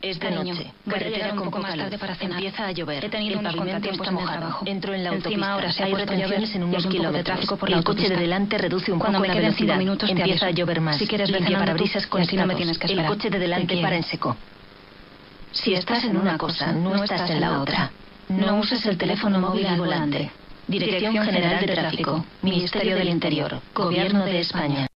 Es de Cariño, noche. voy a Carretera llegar un con poco poca más tarde luz. para cenar. Empieza a llover. He tenido El unos pavimento contratiempos está en el mojado. trabajo. Entro en la Encima autopista. ahora se ha Hay puesto a llover retenciones en y unos hay un poco de kilómetros. tráfico por la El coche de autopista. delante reduce un Cuando poco me la queden 5 velocidad. minutos te Empieza a aviso. llover más. Si quieres, ve Limpia cenando parabrisas tú, con y así no me estratos. tienes que El esperar. coche de Te delante quiero. para en seco. Si estás en una cosa, no estás en la otra. No uses el teléfono móvil al volante. Dirección General de Tráfico. Ministerio del Interior. Gobierno de España.